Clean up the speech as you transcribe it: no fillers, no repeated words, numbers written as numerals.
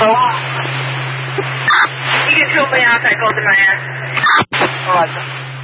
You can tell me outside, close the man. Roger.